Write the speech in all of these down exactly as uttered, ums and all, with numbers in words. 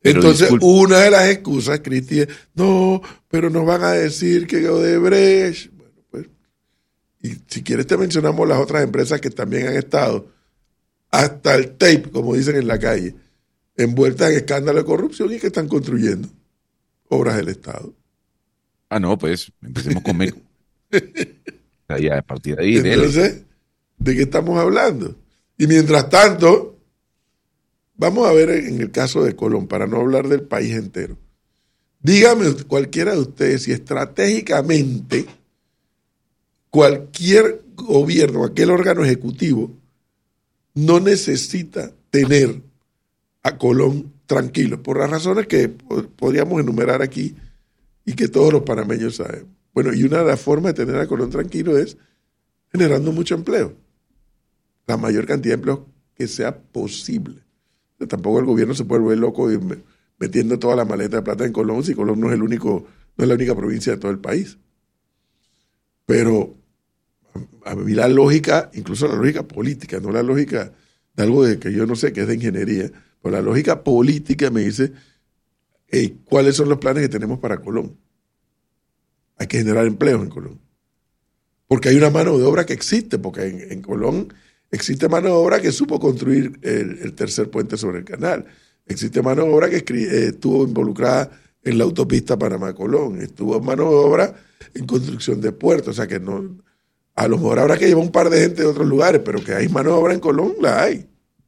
Pero Entonces, disculpe. una de las excusas, Cristi, es, no, pero nos van a decir que Odebrecht. Bueno, pues, y si quieres te mencionamos las otras empresas que también han estado hasta el tape, como dicen en la calle, envueltas en escándalo de corrupción y que están construyendo obras del Estado. Ah, no, pues, empecemos con México. Ya, a partir de ahí, dele. Entonces, ¿de qué estamos hablando? Y mientras tanto, vamos a ver en el caso de Colón, para no hablar del país entero. Dígame cualquiera de ustedes si estratégicamente cualquier gobierno, aquel órgano ejecutivo, no necesita tener a Colón tranquilo, por las razones que podríamos enumerar aquí y que todos los panameños saben. Bueno, y una de las formas de tener a Colón tranquilo es generando mucho empleo, la mayor cantidad de empleos que sea posible. Tampoco el gobierno se puede volver loco y metiendo toda la maleta de plata en Colón, si Colón no es el único, no es la única provincia de todo el país. Pero a mí la lógica, incluso la lógica política, no la lógica de algo de que yo no sé, que es de ingeniería, pero la lógica política me dice, hey, ¿cuáles son los planes que tenemos para Colón? Hay que generar empleos en Colón. Porque hay una mano de obra que existe, porque en, en Colón existe mano de obra que supo construir el, el tercer puente sobre el canal. Existe mano de obra que escri- eh, estuvo involucrada en la autopista Panamá-Colón. Estuvo mano de obra en construcción de puertos. O sea que no, a lo mejor habrá que llevar un par de gente de otros lugares, pero que hay mano de obra en Colón, la hay.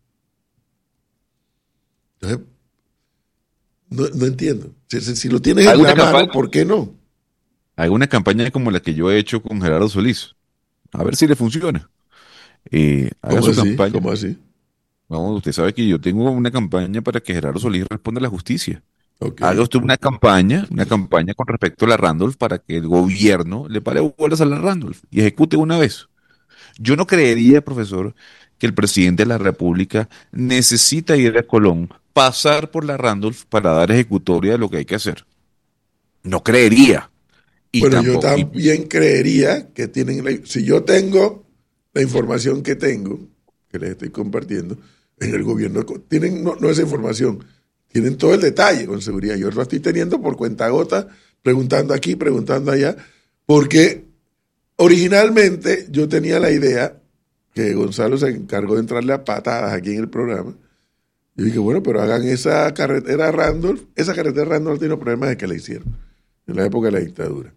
Entonces, no, no entiendo. Si, si, si lo tienes en la mano, ¿por qué no? Haga una campaña como la que yo he hecho con Gerardo Solís. A ver si le funciona. Eh, haga ¿Cómo su así? campaña. ¿Cómo así? Vamos, usted sabe que yo tengo una campaña para que Gerardo Solís responda a la justicia. Okay. Haga usted una campaña, una campaña con respecto a la Randolph para que el gobierno le pare bolas a la Randolph y ejecute una vez. Yo no creería, profesor, que el presidente de la República necesita ir a Colón, pasar por la Randolph para dar ejecutoria de lo que hay que hacer. No creería. Y Bueno, yo tampoco. y- también creería que tienen, la, si yo tengo la información que tengo, que les estoy compartiendo, en el gobierno tienen no, no esa información, tienen todo el detalle con seguridad. Yo lo estoy teniendo por cuenta gota, preguntando aquí, preguntando allá, porque originalmente yo tenía la idea que Gonzalo se encargó de entrarle a patadas aquí en el programa. Yo dije, bueno, pero hagan esa carretera Randolph, esa carretera Randolph tiene problemas de que la hicieron en la época de la dictadura.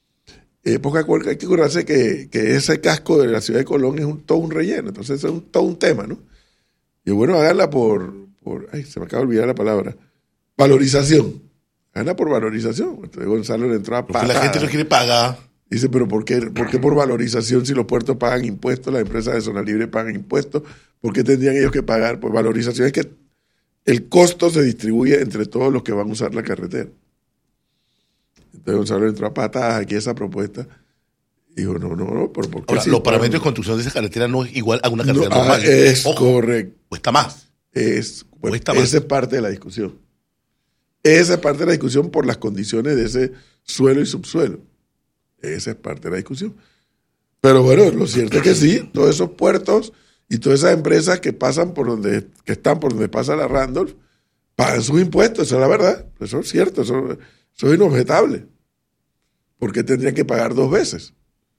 Época hay que acordarse que, que ese casco de la ciudad de Colón es un, todo un relleno, entonces es un, todo un tema, ¿no? Y bueno, háganla por, por, ay, se me acaba de olvidar la palabra, valorización. Háganla por valorización. Entonces Gonzalo le entró a Porque la gente no quiere pagar. Dice, pero ¿por qué, ¿por qué por valorización si los puertos pagan impuestos, las empresas de zona libre pagan impuestos? ¿Por qué tendrían ellos que pagar? Pues valorización es que el costo se distribuye entre todos los que van a usar la carretera. Entonces Gonzalo entró a patadas aquí a esa propuesta. Dijo, no, no, no, pero ¿por qué? Ahora, si los pagan? parámetros de construcción de esa carretera no es igual a una carretera No, ah, normal. es Ojo, correcto. cuesta más. Es, bueno, Cuesta más. esa es parte de la discusión. Esa es parte de la discusión por las condiciones de ese suelo y subsuelo. Esa es parte de la discusión. Pero bueno, lo cierto es que sí, todos esos puertos y todas esas empresas que pasan por donde, que están por donde pasa la Randolph, pagan sus impuestos, eso es la verdad. Eso es cierto, eso, eso es inobjetable. ¿Por qué tendrían que pagar dos veces?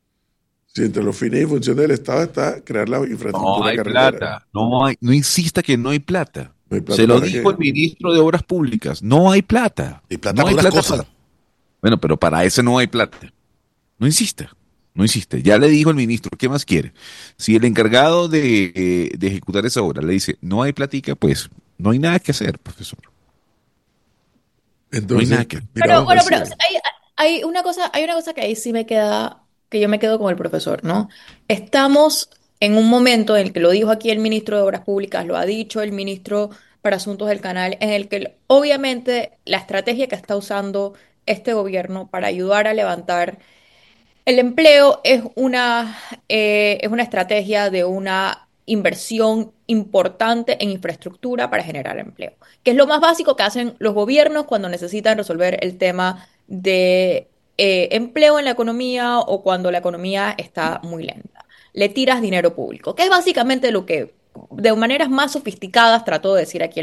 Si entre los fines y funciones del Estado está crear la infraestructura No hay carretera. plata. No hay, no insista que no hay plata. No hay plata Se lo para dijo qué. el ministro de Obras Públicas. No hay plata. Hay plata no para hay otras plata cosas. para- Bueno, pero para ese no hay plata. No insista. No insiste. Ya le dijo el ministro, ¿qué más quiere? Si el encargado de, eh, de ejecutar esa obra le dice, no hay platica, pues no hay nada que hacer, profesor. Entonces, no hay nada que mira, Pero vamos bueno, a pero decir, hay, hay una cosa, hay una cosa que ahí sí me queda, que yo me quedo con el profesor, ¿no? Estamos en un momento en el que lo dijo aquí el ministro de Obras Públicas, lo ha dicho el ministro para Asuntos del Canal, en el que obviamente la estrategia que está usando este gobierno para ayudar a levantar el empleo es una, eh, es una estrategia de una inversión importante en infraestructura para generar empleo, que es lo más básico que hacen los gobiernos cuando necesitan resolver el tema de eh, empleo en la economía o cuando la economía está muy lenta. Le tiras dinero público, que es básicamente lo que de maneras más sofisticadas trató de decir aquí